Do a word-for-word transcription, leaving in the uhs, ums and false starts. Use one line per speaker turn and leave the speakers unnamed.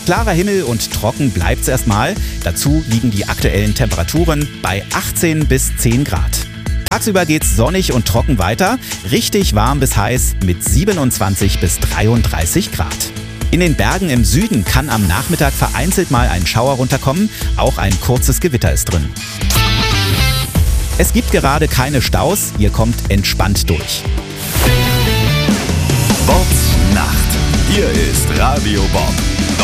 Klarer Himmel und trocken bleibt's erstmal. Dazu liegen die aktuellen Temperaturen bei achtzehn bis zehn Grad. Tagsüber geht's sonnig und trocken weiter, richtig warm bis heiß mit siebenundzwanzig bis dreiunddreißig Grad. In den Bergen im Süden kann am Nachmittag vereinzelt mal ein Schauer runterkommen, auch ein kurzes Gewitter ist drin. Es gibt gerade keine Staus, ihr kommt entspannt durch.
Bobs Nacht. Hier ist Radio Bob.